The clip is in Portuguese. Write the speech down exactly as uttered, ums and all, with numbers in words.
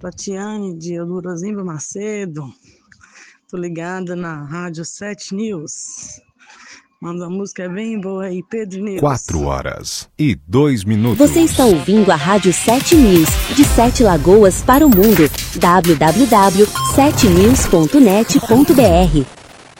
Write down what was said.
Tatiane de Eudorosimbo Macedo. Tô ligada na Rádio sete News. Manda uma música bem boa aí, Pedro News. Quatro horas e dois minutos. Você está ouvindo a Rádio sete News, de Sete Lagoas para o mundo. w w w ponto sete news ponto net ponto b r